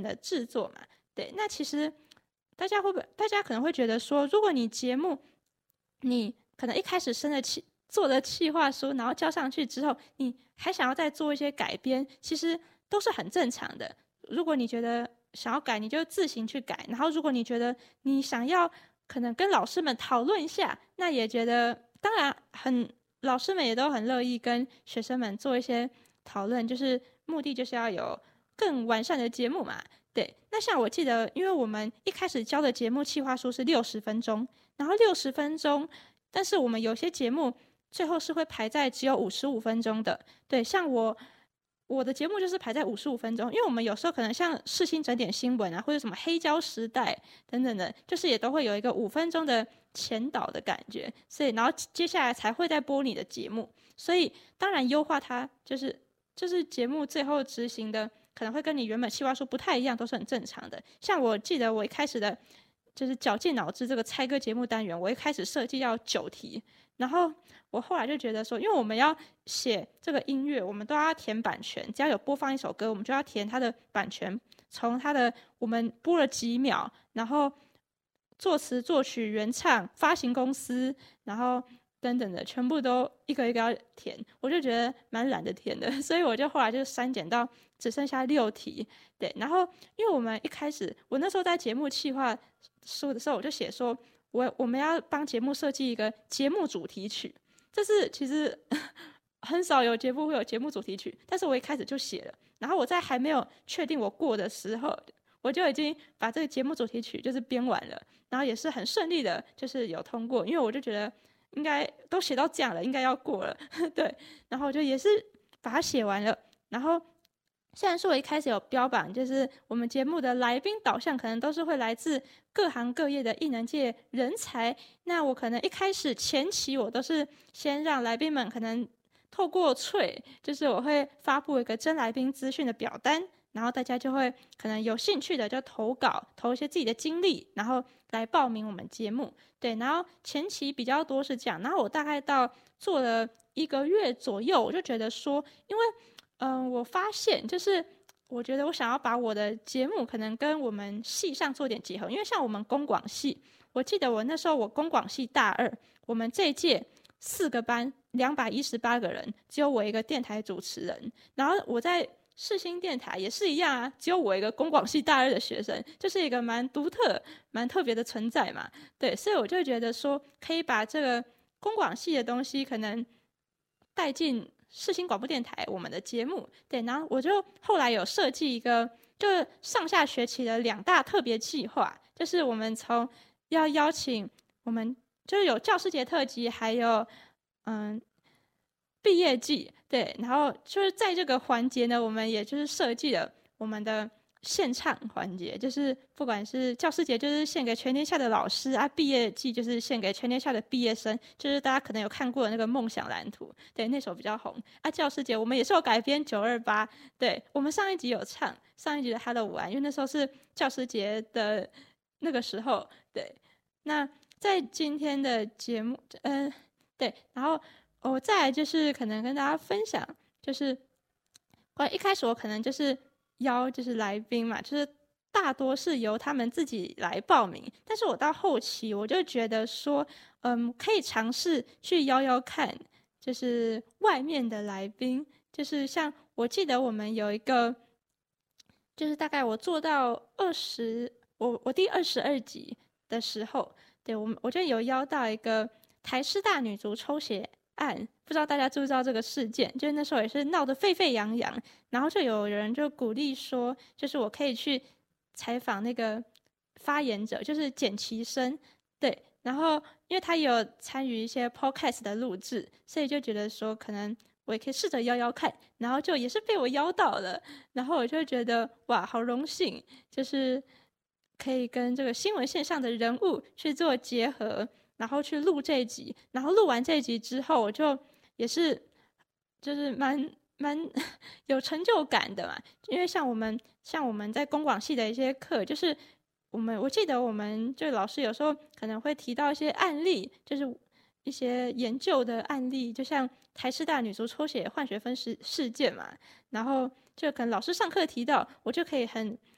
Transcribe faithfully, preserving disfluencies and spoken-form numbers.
的制作嘛。对，那其实大家会不会，大家可能会觉得说，如果你节目你可能一开始生的企做的企划书，然后交上去之后，你还想要再做一些改编，其实都是很正常的。如果你觉得想要改，你就自行去改。然后，如果你觉得你想要可能跟老师们讨论一下，那也觉得当然很，老师们也都很乐意跟学生们做一些讨论，就是目的就是要有更完善的节目嘛。对，那像我记得，因为我们一开始教的节目企划书是六十分钟，然后六十分钟，但是我们有些节目最后是会排在只有五十五分钟的。对，像我我的节目就是排在五十五分钟，因为我们有时候可能像世新整点新闻啊，或者什么黑胶时代等等的，就是也都会有一个五分钟的前导的感觉，所以然后接下来才会再播你的节目。所以当然优化它就是就是节目最后执行的可能会跟你原本企划书不太一样，都是很正常的。像我记得我一开始的就是绞尽脑汁这个猜歌节目单元，我一开始设计要九题，然后我后来就觉得说，因为我们要写这个音乐，我们都要填版权，只要有播放一首歌，我们就要填它的版权，从它的我们播了几秒，然后作词作曲原唱发行公司，然后等等的，全部都一个一个要填，我就觉得蛮懒得填的，所以我就后来就删减到只剩下六题。对，然后因为我们一开始，我那时候在节目企划书的时候，我就写说，我我们要帮节目设计一个节目主题曲，这是其实很少有节目会有节目主题曲，但是我一开始就写了，然后我在还没有确定我过的时候，我就已经把这个节目主题曲就是编完了，然后也是很顺利的，就是有通过，因为我就觉得应该都写到这样了，应该要过了，对，然后我就也是把它写完了。然后虽然说我一开始有标榜，就是我们节目的来宾导向可能都是会来自各行各业的艺能界人才，那我可能一开始前期我都是先让来宾们可能透过脆，就是我会发布一个真来宾资讯的表单，然后大家就会可能有兴趣的就投稿，投一些自己的经历，然后来报名我们节目。对，然后前期比较多是这样，然后我大概到做了一个月左右，我就觉得说，因为嗯、呃，我发现就是我觉得我想要把我的节目可能跟我们系上做点结合，因为像我们公广系，我记得我那时候我公广系大二，我们这一届四个班两百一十八个人，只有我一个电台主持人，然后我在世新电台也是一样啊，只有我一个公广系大二的学生，就是一个蛮独特、蛮特别的存在嘛。对，所以我就觉得说，可以把这个公广系的东西可能带进世新广播电台我们的节目。对，然后我就后来有设计一个，就是上下学期的两大特别计划，就是我们从要邀请我们就是有教师节特辑，还有嗯。毕业季，对，然后就是在这个环节呢，我们也就是设计了我们的献唱环节，就是不管是教师节，就是献给全天下的老师啊；毕业季就是献给全天下的毕业生，就是大家可能有看过的那个梦想蓝图，对，那首比较红啊。教师节我们也是有改编九二八，对，我们上一集有唱上一集的 Hello 晚安，因为那时候是教师节的那个时候，对。那在今天的节目，嗯、呃，对，然后。我、哦、再来就是可能跟大家分享，就是关一开始我可能就是邀就是来宾嘛，就是大多是由他们自己来报名，但是我到后期我就觉得说，嗯，可以尝试去邀邀看，就是外面的来宾，就是像我记得我们有一个，就是大概我做到二十，我我第二十二集的时候，对我们我就有邀到一个台师大女足抽血案，不知道大家知不知道这个事件？就是那时候也是闹得沸沸扬扬，然后就有人就鼓励说，就是我可以去采访那个发言者，就是简其生，对，然后因为他有参与一些 podcast 的录制，所以就觉得说可能我也可以试着邀邀看，然后就也是被我邀到了，然后我就觉得哇，好荣幸，就是可以跟这个新闻线上的人物去做结合。然后去录这一集，然后录完这一集之后，我就也是就是蛮蛮有成就感的嘛。因为像我们像我们在公广系的一些课，就是我们我记得我们就老师有时候可能会提到一些案例，就是一些研究的案例，就像台师大女足抽血换学分事事件嘛，然后就可能老师上课提到，我就可以很